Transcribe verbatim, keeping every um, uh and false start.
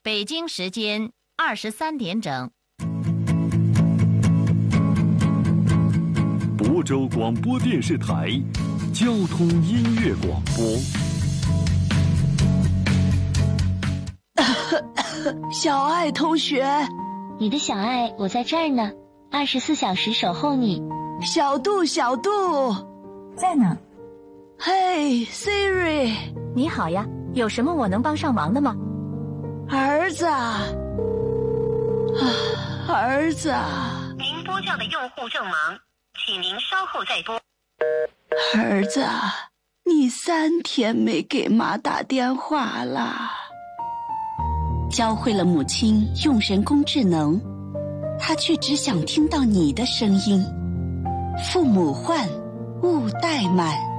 北京时间二十三点整。 亳州广播电视台交通音乐广播。 小爱同学， 你的小爱，我在这儿呢，二十四小时守候你。 小杜，小杜， 在呢。 嘿 ，Siri， 你好呀，有什么我能帮上忙的吗？ 儿子，啊，儿子， 您拨叫的用户正忙，请您稍后再拨。 儿子，你三天没给妈打电话了。 教会了母亲用人工智能，她却只想听到你的声音。父母唤，勿怠慢。